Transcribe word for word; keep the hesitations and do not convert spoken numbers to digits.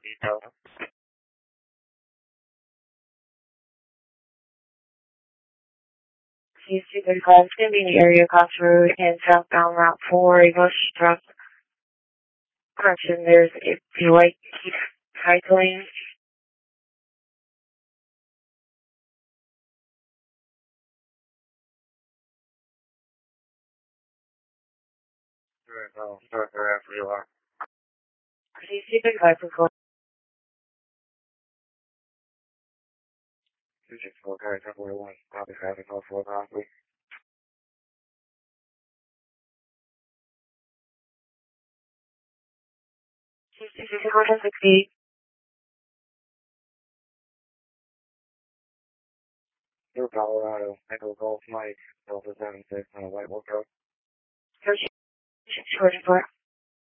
detail. C C thirty-five is going to be in the area across the road and southbound Route four, a bush truck. Correction, there's a few white keep cycling. Right, well, wherever you are. C C thirty-five is going. two six four, carry ten forty-one, copy traffic, call four, copy. C C fifty-four, ten sixty-eight. Through Colorado, Echo Golf Mike, Delta seven six on a white work road. Georgia, Georgia,